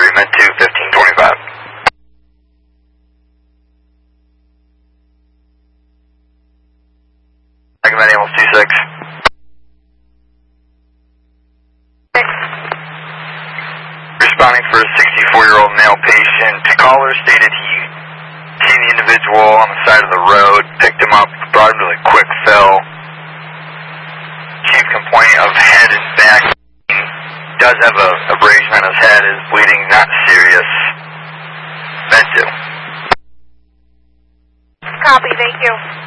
Med 2, 1525. Med ambulance 26. Responding for a 64-year-old male patient. The caller stated he seen the individual on the side of the road, picked him up, brought him to the quick fill. Chief complaint of head and back pain. Does have a abrasion on his head, is bleeding, not serious. Med 2. Copy, thank you.